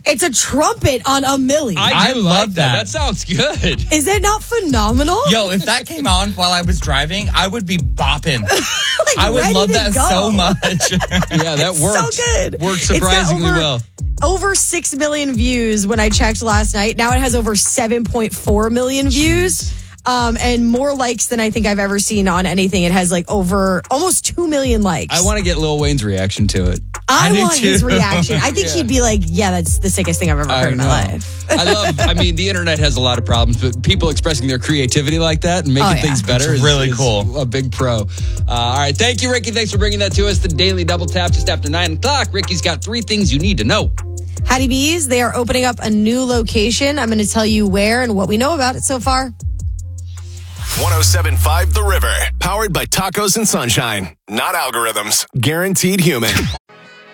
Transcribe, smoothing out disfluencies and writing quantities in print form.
It's a trumpet on a milli. I love that. That sounds good. Is it not phenomenal? Yo, if that came on while I was driving, I would be bopping. I would ready love to that go. so much. Yeah, that works. So good. Works It's got surprisingly well. Over 6 million views when I checked last night. Now it has over 7.4 million views. And more likes than I think I've ever seen on anything. It has like over almost 2 million likes. I want to get Lil Wayne's reaction to it. I do want his too. reaction. I think he'd be like, yeah, that's the sickest thing I've ever heard in my life. I mean, the internet has a lot of problems, but people expressing their creativity like that and making things better It's really cool. A big pro. All right. Thank you, Ricky. Thanks for bringing that to us. The Daily Double Tap just after 9 o'clock. Ricky's got 3 things you need to know. Hattie B's, they are opening up a new location. I'm going to tell you where and what we know about it so far. 107.5 The River. Powered by Tacos and Sunshine. Not algorithms. Guaranteed human.